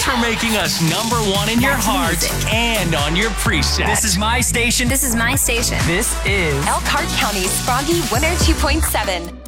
for making us number one in your heart and on your preset. This is my station. This is my station. This is Elkhart County's Froggy 102.7.